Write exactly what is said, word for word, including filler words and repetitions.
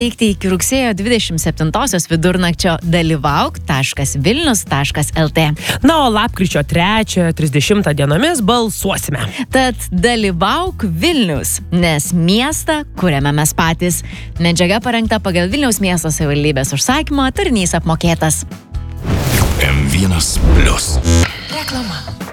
Teikti iki rugsėjo dvidešimt septintosios vidurnakčio dalyvauk taškas vilnius taškas lt. Na, o lapkričio trečią trisdešimtą dienomis balsuosime. Tad dalyvauk Vilnius, nes miestą kuriame mes patys. Medžiaga parengta pagal Vilniaus miesto savivaldybės užsakymą, turinys apmokėtas. M vienas plius. Reklama.